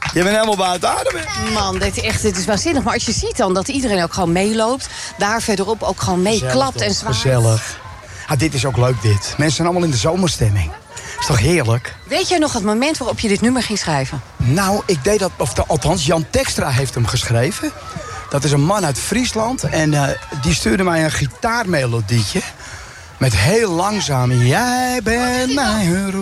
Je bent helemaal buiten adem. Hè? Man, dit is waanzinnig. Maar als je ziet dan dat iedereen ook gewoon meeloopt... daar verderop ook gewoon meeklapt en zwaait. Gezellig. Ah, dit is ook leuk, dit. Mensen zijn allemaal in de zomerstemming. Is toch heerlijk? Weet jij nog het moment waarop je dit nummer ging schrijven? Nou, ik deed dat... Althans, Jan Tekstra heeft hem geschreven. Dat is een man uit Friesland. En die stuurde mij een gitaarmelodietje. Met heel langzaam... Jij bent mijn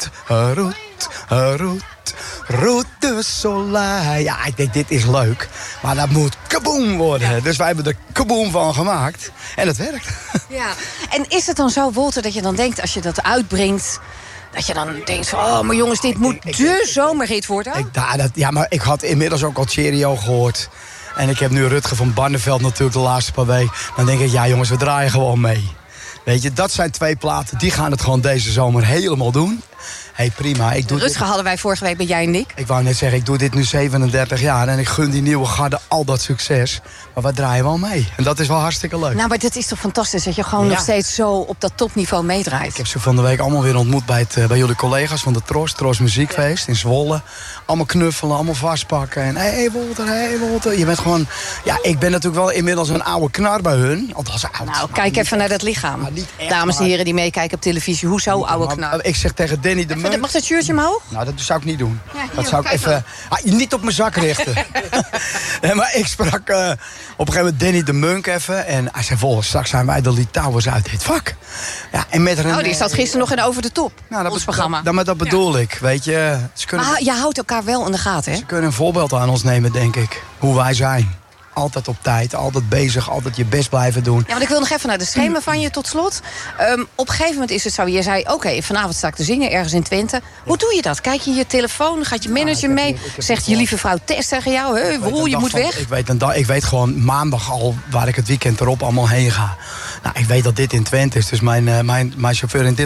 route de soleil. Ja, ik denk, dit is leuk. Maar dat moet kaboom worden. Ja. Dus wij hebben er kaboom van gemaakt. En het werkt. Ja. En is het dan zo, Wolter, dat je dan denkt... als je dat uitbrengt... dat je dan denkt van, oh, maar jongens, dit moet de zomerhit worden? Maar ik had inmiddels ook al Cheerio gehoord. En ik heb nu Rutger van Barneveld natuurlijk de laatste paar weken. Dan denk ik, ja jongens, we draaien gewoon mee. Weet je, dat zijn 2 platen. Die gaan het gewoon deze zomer helemaal doen. Hey, prima. Rutger hadden wij vorige week, ben jij en ik. Ik wou net zeggen, ik doe dit nu 37 jaar... en ik gun die nieuwe garde al dat succes. Maar we draaien wel mee. En dat is wel hartstikke leuk. Nou, maar dit is toch fantastisch... dat je gewoon nog steeds zo op dat topniveau meedraait. Ik heb ze van de week allemaal weer ontmoet bij jullie collega's... van de Tros Muziekfeest in Zwolle. Allemaal knuffelen, allemaal vastpakken. En hey Wolter. Je bent gewoon... Ja, ik ben natuurlijk wel inmiddels een oude knar bij hun. Althans, oud. Nou, kijk even naar dat lichaam. Dames en heren die meekijken op televisie. Hoezo oude knar? Ik zeg tegen Danny de Munk... Mag dat shirtje omhoog? Nou, dat zou ik niet doen. Ja, dat zou ik even... niet op mijn zak richten. Maar ik sprak op een gegeven moment Danny de Munk even. En hij zei, straks zijn wij de Litouwers uit dit vak. Ja, en met die zat gisteren nog in Over de Top. Nou, ons programma. Dat bedoel ik, weet je. Maar je houdt elkaar wel in de gaten, hè? Ze kunnen een voorbeeld aan ons nemen, denk ik. Hoe wij zijn. Altijd op tijd, altijd bezig, altijd je best blijven doen. Ja, want ik wil nog even naar de schema van je tot slot. Op een gegeven moment is het zo, je zei... oké, vanavond sta ik te zingen ergens in Twente. Hoe doe je dat? Kijk je je telefoon, gaat je manager mee? Zegt je lieve vrouw Tess tegen jou... je moet weg? Ik weet gewoon maandag al waar ik het weekend erop allemaal heen ga. Nou, ik weet dat dit in Twente is, dus mijn chauffeur in dit